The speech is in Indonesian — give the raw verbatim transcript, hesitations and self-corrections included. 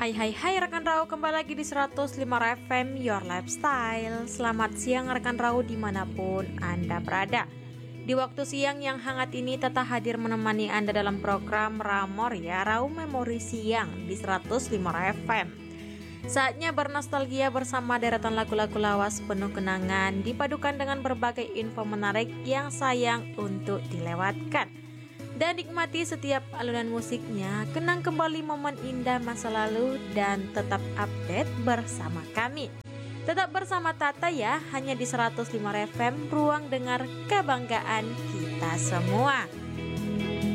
Hai hai hai rekan Rau, kembali lagi di seratus lima F M Your Lifestyle. Selamat siang rekan Rau dimanapun Anda berada. Di waktu siang yang hangat ini tetap hadir menemani Anda dalam program Ramor ya, Rau Memori Siang di seratus lima F M. Saatnya bernostalgia bersama deretan lagu-lagu lawas penuh kenangan, dipadukan dengan berbagai info menarik yang sayang untuk dilewatkan. Dan nikmati setiap alunan musiknya, kenang kembali momen indah masa lalu, dan tetap update bersama kami. Tetap bersama Tata ya, hanya di seratus lima F M, ruang dengar kebanggaan kita semua.